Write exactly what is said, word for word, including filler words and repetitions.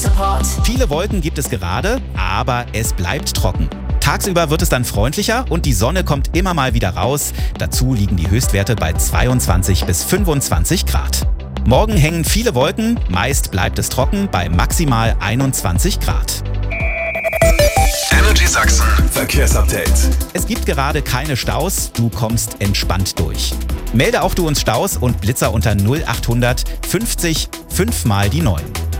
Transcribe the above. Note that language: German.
Support. Viele Wolken gibt es gerade, aber es bleibt trocken. Tagsüber wird es dann freundlicher und die Sonne kommt immer mal wieder raus. Dazu liegen die Höchstwerte bei zweiundzwanzig bis fünfundzwanzig Grad. Morgen hängen viele Wolken, meist bleibt es trocken bei maximal einundzwanzig Grad. Energy Sachsen Verkehrsupdate. Es gibt gerade keine Staus, du kommst entspannt durch. Melde auch du uns Staus und Blitzer unter null achthundert fünfzig fünf mal die neun.